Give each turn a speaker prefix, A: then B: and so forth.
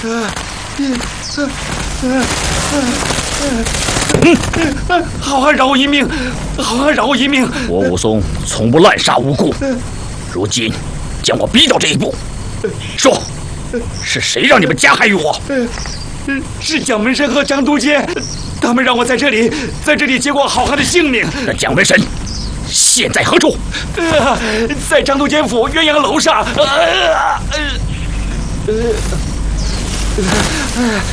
A: 好汉饶我一命！好汉饶我一命！
B: 我武松从不滥杀无辜，如今将我逼到这一步，说，是谁让你们加害于我？
A: 是蒋门神和张都监，他们让我在这里结果好汉的性命。
B: 那蒋门神现在何处？
A: 在张都监府鸳鸯楼上。